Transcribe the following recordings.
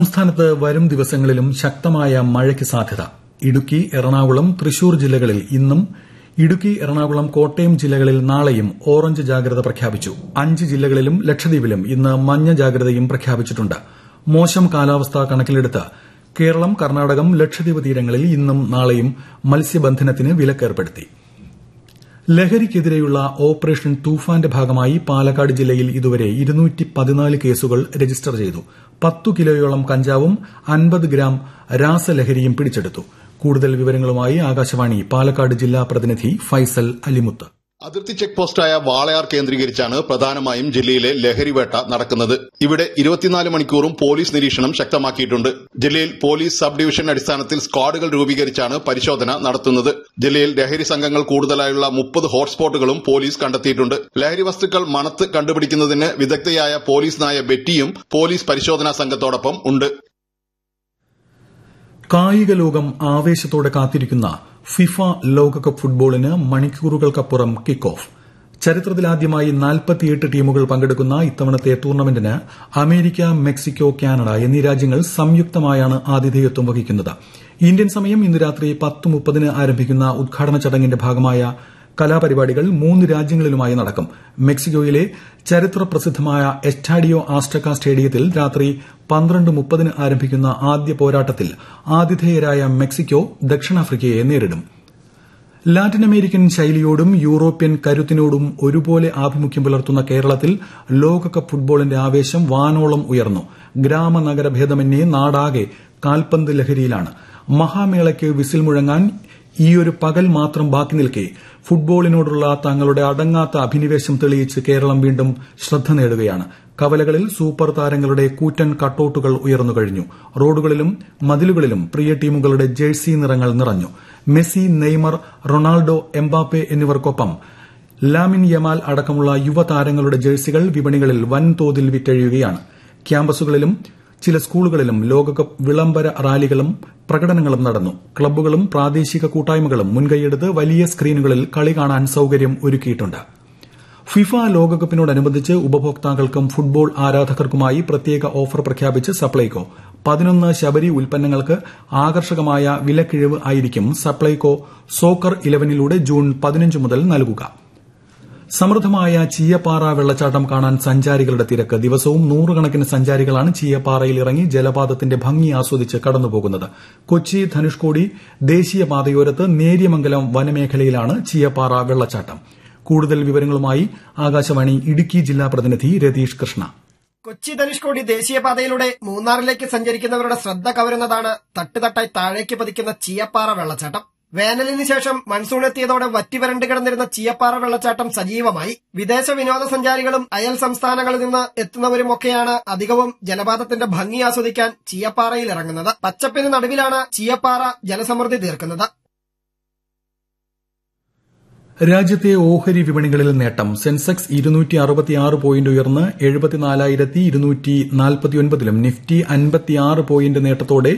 സംസ്ഥാനത്ത് വരും ദിവസങ്ങളിലും ശക്തമായ മഴയ്ക്ക് സാധ്യത. ഇടുക്കി, എറണാകുളം, തൃശൂർ ജില്ലകളിൽ ഇന്നും, ഇടുക്കി, എറണാകുളം, കോട്ടയം ജില്ലകളിൽ നാളെയും ഓറഞ്ച് ജാഗ്രത പ്രഖ്യാപിച്ചു. 5 ജില്ലകളിലും ലക്ഷദ്വീപിലും ഇന്ന് മഞ്ഞ ജാഗ്രതയും പ്രഖ്യാപിച്ചിട്ടുണ്ട്. മോശം കാലാവസ്ഥ കണക്കിലെടുത്ത് കേരളം, കർണാടകം, ലക്ഷദ്വീപ് തീരങ്ങളിൽ ഇന്നും നാളെയും മത്സ്യബന്ധനത്തിന് വിലക്കേർപ്പെടുത്തി. ലഹരിക്കെതിരെയുള്ള ഓപ്പറേഷൻ തൂഫാന്റെ ഭാഗമായി പാലക്കാട് ജില്ലയിൽ ഇതുവരെ 214 കേസുകൾ രജിസ്റ്റർ ചെയ്തു. 10 കിലോയോളം കഞ്ചാവും 50 ഗ്രാം രാസലഹരിയും പിടിച്ചെടുത്തു. കൂടുതൽ വിവരങ്ങളുമായി ആകാശവാണി പാലക്കാട് ജില്ലാ പ്രതിനിധി ഫൈസൽ അലിമുത്ത്. അതിർത്തി ചെക്ക് പോസ്റ്റായ വാളയാർ കേന്ദ്രീകരിച്ചാണ് പ്രധാനമായും ജില്ലയിലെ ലഹരിവേട്ട നടക്കുന്നത്. ഇവിടെ 24 മണിക്കൂറും പോലീസ് നിരീക്ഷണം ശക്തമാക്കിയിട്ടുണ്ട്. ജില്ലയിൽ പോലീസ് സബ് ഡിവിഷൻ അടിസ്ഥാനത്തിൽ സ്ക്വാഡുകൾ രൂപീകരിച്ചാണ് പരിശോധന നടത്തുന്നത്. ജില്ലയിൽ ലഹരി സംഘങ്ങൾ കൂടുതലായുള്ള 30 ഹോട്ട്സ്പോട്ടുകളും പോലീസ് കണ്ടെത്തിയിട്ടുണ്ട്. ലഹരി വസ്തുക്കൾ മണത്ത് കണ്ടുപിടിക്കുന്നതിന് വിദഗ്ധയായ പോലീസ് നായ ബെറ്റിയും പോലീസ് പരിശോധനാ സംഘത്തോടൊപ്പം ഉണ്ട്. കായിക ലോകം ആവേശത്തോടെ കാത്തിരിക്കുന്ന ഫിഫ ലോകകപ്പ് ഫുട്ബോളിന് മണിക്കൂറുകൾക്കപ്പുറം കിക്ക് ഓഫ്. ചരിത്രത്തിലാദ്യമായി 48 ടീമുകൾ പങ്കെടുക്കുന്ന ഇത്തവണത്തെ ടൂർണമെന്റിന് അമേരിക്ക, മെക്സിക്കോ, കാനഡ എന്നീ രാജ്യങ്ങൾ സംയുക്തമായാണ് ആതിഥേയത്വം വഹിക്കുന്നത്. ഇന്ത്യൻ സമയം ഇന്ന് രാത്രി 10:30 ആരംഭിക്കുന്ന ഉദ്ഘാടന ചടങ്ങിന്റെ ഭാഗമായ കലാപരിപാടികൾ 3 രാജ്യങ്ങളിലുമായി നടക്കും. മെക്സിക്കോയിലെ ചരിത്ര പ്രസിദ്ധമായ എസ്റ്റാഡിയോ ആസ്റ്റക സ്റ്റേഡിയത്തിൽ രാത്രി 12:30 ആരംഭിക്കുന്ന ആദ്യ പോരാട്ടത്തിൽ ആതിഥേയരായ മെക്സിക്കോ ദക്ഷിണാഫ്രിക്കയെ നേരിടും. ലാറ്റിൻ അമേരിക്കൻ ശൈലിയോടും യൂറോപ്യൻ കരുത്തിനോടും ഒരുപോലെ ആഭിമുഖ്യം പുലർത്തുന്ന കേരളത്തിൽ ലോകകപ്പ് ഫുട്ബോളിന്റെ ആവേശം വാനോളം ഉയർന്നു. ഗ്രാമനഗര ഭേദമന്യേ നാടാകെ കാൽപന്ത് ലഹരിയിലാണ്. മഹാമേളയ്ക്ക് വിസിൽ മുഴങ്ങാൻ ഈയൊരു പകൽ മാത്രം ബാക്കി നിൽക്കെ ഫുട്ബോളിനോടുള്ള തങ്ങളുടെ അടങ്ങാത്ത അഭിനിവേശം തെളിയിച്ച് കേരളം വീണ്ടും ശ്രദ്ധ നേടുകയാണ്. കവലകളിൽ സൂപ്പർ താരങ്ങളുടെ കൂറ്റൻ കട്ടൌട്ടുകൾ ഉയർന്നുകഴിഞ്ഞു. റോഡുകളിലും മതിലുകളിലും പ്രിയ ടീമുകളുടെ ജേഴ്സി നിറങ്ങൾ നിറഞ്ഞു. മെസ്സി, നെയ്മർ, റൊണാൾഡോ, എംബാപ്പെ എന്നിവർക്കൊപ്പം ലാമിൻ യമാൽ അടക്കമുള്ള യുവതാരങ്ങളുടെ ജേഴ്സികൾ വിപണികളിൽ വൻതോതിൽ വിറ്റഴിയുകയാണ്. ക്യാമ്പസുകളിലും ചില സ്കൂളുകളിലും ലോകകപ്പ് വിളംബര റാലികളും പ്രകടനങ്ങളും നടന്നു. ക്ലബ്ബുകളും പ്രാദേശിക കൂട്ടായ്മകളും മുൻകൈയെടുത്ത് വലിയ സ്ക്രീനുകളിൽ കളി കാണാൻ സൌകര്യം ഒരുക്കിയിട്ടുണ്ട്. ഫിഫ ലോകകപ്പിനോടനുബന്ധിച്ച് ഉപഭോക്താക്കൾക്കും ഫുട്ബോൾ ആരാധകർക്കുമായി പ്രത്യേക ഓഫർ പ്രഖ്യാപിച്ച് സപ്ലൈകോ. 11 ശബരി ഉൽപ്പന്നങ്ങൾക്ക് ആകർഷകമായ വിലക്കിഴിവ് ആയിരിക്കും സപ്ലൈകോ സോക്കർ 11ലൂടെ ജൂൺ 15 മുതൽ നൽകുക. സമൃദ്ധമായ ചീയപ്പാറ വെള്ളച്ചാട്ടം കാണാൻ സഞ്ചാരികളുടെ തിരക്ക്. ദിവസവും നൂറുകണക്കിന് സഞ്ചാരികളാണ് ചീയപ്പാറയിൽ ഇറങ്ങി ജലപാതത്തിന്റെ ഭംഗി ആസ്വദിച്ച് കടന്നുപോകുന്നത്. കൊച്ചി ധനുഷ്കോടി ദേശീയപാതയോരത്ത് നേര്യമംഗലം വനമേഖലയിലാണ് ചീയപ്പാറ വെള്ളച്ചാട്ടം. കൂടുതൽ വിവരങ്ങളുമായി ആകാശവാണി ഇടുക്കി ജില്ലാ പ്രതിനിധി രതീഷ് കൃഷ്ണ. കൊച്ചി ധനുഷ്കോടി ദേശീയപാതയിലൂടെ മൂന്നാറിലേക്ക് സഞ്ചരിക്കുന്നവരുടെ ശ്രദ്ധ കവരുന്നതാണ് തട്ടുതട്ടായി താഴേക്ക് പതിക്കുന്ന ചീയപ്പാറ വെള്ളച്ചാട്ടം. വേനലിന് ശേഷം മൺസൂൺ എത്തിയതോടെ വറ്റിവരണ്ട് കിടന്നിരുന്ന ചീയപ്പാറ വെള്ളച്ചാട്ടം സജീവമായി. വിദേശ വിനോദസഞ്ചാരികളും അയൽ സംസ്ഥാനങ്ങളിൽ നിന്ന് എത്തുന്നവരുമൊക്കെയാണ് അധികവും ജലപാതത്തിന്റെ ഭംഗി ആസ്വദിക്കാൻ ചീയപ്പാറയിൽ ഇറങ്ങുന്നത്. പച്ചപ്പിന് നടുവിലാണ് ചീയപ്പാറ ജലസമൃദ്ധി തീർക്കുന്നത്. രാജ്യത്തെ ഓഹരി വിപണികളിൽ നേട്ടം. സെൻസെക്സ് 266 പോയിന്റ് ഉയർന്ന് 74,249ലും നിഫ്റ്റി 56 പോയിന്റ് നേട്ടത്തോടെ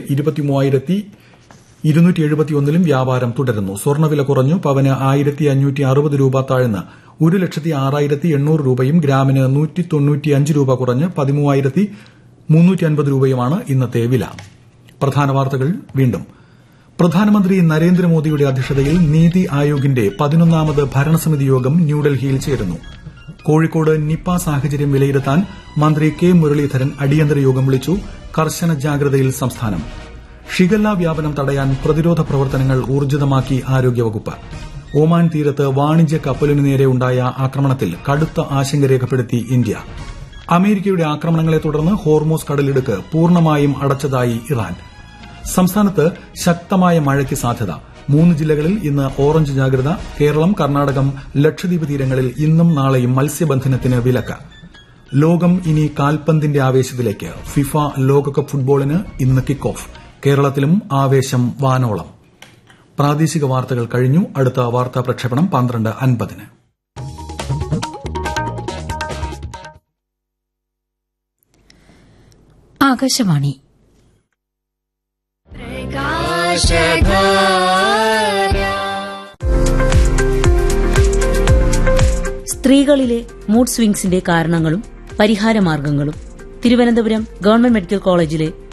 23,271ലും വ്യാപാരം തുടരുന്നു. സ്വർണ്ണവില കുറഞ്ഞു. പവന് 1,560 രൂപ താഴ്ന്ന് 1,06,800 രൂപയും ഗ്രാമിന് 195 രൂപ കുറഞ്ഞ് 13,350 രൂപയുമാണ് ഇന്നത്തെ വില. പ്രധാന വാർത്തകൾ വീണ്ടും. പ്രധാനമന്ത്രി നരേന്ദ്രമോദിയുടെ അധ്യക്ഷതയിൽ നീതി ആയോഗിന്റെ 11ാമത് ഭരണസമിതി യോഗം ന്യൂഡൽഹിയിൽ ചേരുന്നു. കോഴിക്കോട് നിപ സാഹചര്യം വിലയിരുത്താൻ മന്ത്രി കെ മുരളീധരൻ അടിയന്തര യോഗം വിളിച്ചു. കർശന ജാഗ്രതയിൽ സംസ്ഥാനം. ഷിഗല്ല വ്യാപനം തടയാൻ പ്രതിരോധ പ്രവർത്തനങ്ങൾ ഊർജിതമാക്കി ആരോഗ്യവകുപ്പ്. ഒമാൻ തീരത്ത് വാണിജ്യ കപ്പലിനു നേരെ ഉണ്ടായ ആക്രമണത്തിൽ കടുത്ത ആശങ്ക രേഖപ്പെടുത്തി ഇന്ത്യ. അമേരിക്കയുടെ ആക്രമണങ്ങളെ തുടർന്ന് ഹോർമൂസ് കടലിടുക്ക് പൂർണ്ണമായും അടച്ചതായി ഇറാൻ. സംസ്ഥാനത്ത് ശക്തമായ മഴയ്ക്ക് സാധ്യത. 3 ജില്ലകളിൽ ഇന്ന് ഓറഞ്ച് ജാഗ്രത. കേരളം, കർണാടകം, ലക്ഷദ്വീപ് തീരങ്ങളിൽ ഇന്നും നാളെയും മത്സ്യബന്ധനത്തിന് വിലക്ക്. ലോകം ഇനി കാൽപന്തിന്റെ ആവേശത്തിലേക്ക്. ഫിഫ ലോകകപ്പ് ഫുട്ബോളിന് ഇന്ന് കിക്ക് ഓഫ്. കേരളത്തിലും ആവേശം വാനോളം. പ്രാദേശിക വാർത്തകൾ കഴിഞ്ഞു. അടുത്ത വാർത്താ പ്രക്ഷേപണം 12:50. ആകാശവാണി. സ്ത്രീകളിലെ മൂഡ് സ്വിംഗ്സിന്റെ കാരണങ്ങളും പരിഹാരമാർഗങ്ങളും തിരുവനന്തപുരം ഗവൺമെന്റ് മെഡിക്കൽ കോളേജിലെ